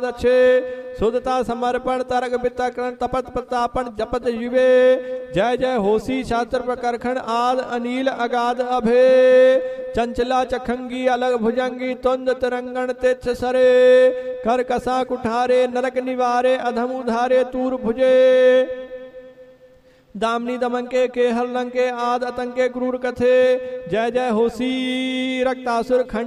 शुद्धता समर्पण तरक वितरण तपत प्रतापन जपत युवे जय जय होसी शास्त्र प्रकरखण आद अनिल अगाध अभे चंचला चखंगी अलग भुजंगी तुंद तिरंगण तेज सरे कर कसा कुठारे नरक निवारे अधम उधारे तूर भुजे दामनी दमंके के हर लंके आद आतंके क्रूर कथे जय जय होसी रक्तासुर खंड